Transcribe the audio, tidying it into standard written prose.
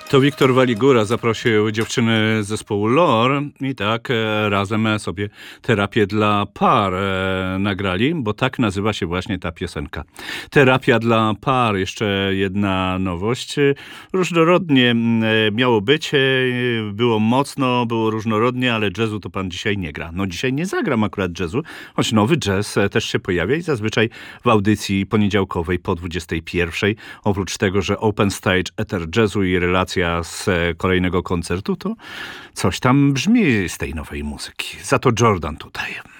To Wiktor Waligura zaprosił dziewczyny z zespołu Lore i tak razem sobie terapię dla par nagrali, bo tak nazywa się właśnie ta piosenka. Terapia dla par, jeszcze jedna nowość. Różnorodnie miało być, było mocno, było różnorodnie, ale jazzu to pan dzisiaj nie gra. No dzisiaj nie zagram akurat jazzu, choć nowy jazz też się pojawia i zazwyczaj w audycji poniedziałkowej po 21. Oprócz tego, że Open Stage, Eter Jazzu i relacja z kolejnego koncertu, to coś tam brzmi z tej nowej muzyki. Za to Jordan tutaj.